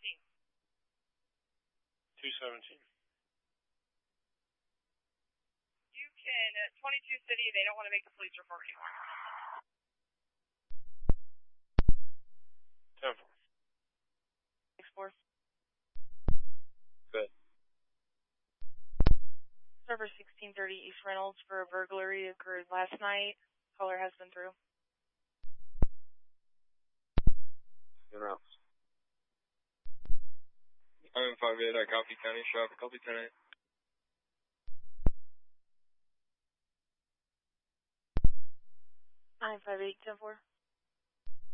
217. You can, 22 City, they don't want to make the police report anymore. 10-4. 6-4. Good. Server 1630 East Reynolds for a burglary occurred last night. Caller has been through. Reynolds. I'm in 5-8, I copy County Shop, copy 10-8. I'm 5-8, 10-4.